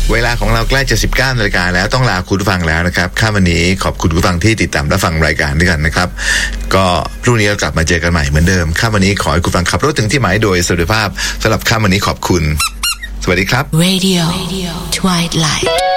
เวลาของเราใกล้จะ 19 นาฬิกาแล้วต้องลาคุณผู้ฟังแล้วนะครับค่ำวันนี้ขอบคุณผู้ฟังที่ติดตามรับฟังรายการด้วยกันนะครับก็พรุ่งนี้เรากลับมาเจอกันใหม่เหมือนเดิมค่ำวันนี้ขอให้คุณผู้ฟังขับรถถึงที่หมายโดยสวัสดิภาพสำหรับค่ำวันนี้ขอบคุณสวัสดีครับ Radio Twilight